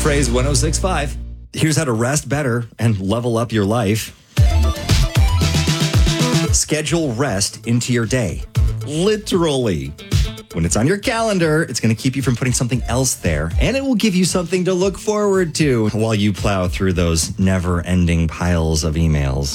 Phrase 1065. Here's how to rest better and level up your life. Schedule rest into your day. Literally. When it's on your calendar, it's going to keep you from putting something else there, and it will give you something to look forward to while you plow through those never-ending piles of emails.